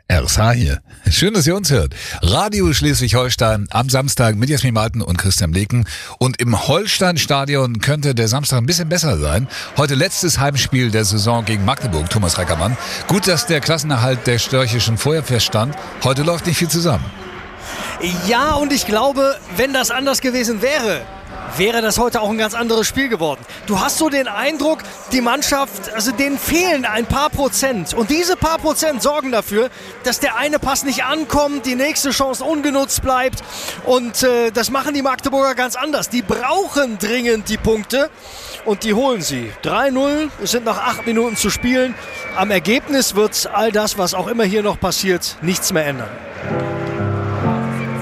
RSH hier. Schön, dass ihr uns hört. Radio Schleswig-Holstein am Samstag mit Jasmin Malten und Christian Bleken. Und im Holstein-Stadion könnte der Samstag ein bisschen besser sein. Heute letztes Heimspiel der Saison gegen Magdeburg, Thomas Reckermann. Gut, dass der Klassenerhalt der Störchischen vorher feststand. Heute läuft nicht viel zusammen. Ja, und ich glaube, wenn das anders gewesen wäre das heute auch ein ganz anderes Spiel geworden. Du hast so den Eindruck, die Mannschaft, also denen fehlen ein paar Prozent. Und diese paar Prozent sorgen dafür, dass der eine Pass nicht ankommt, die nächste Chance ungenutzt bleibt. Und das machen die Magdeburger ganz anders. Die brauchen dringend die Punkte und die holen sie. 3-0, es sind noch 8 Minuten zu spielen. Am Ergebnis wird all das, was auch immer hier noch passiert, nichts mehr ändern.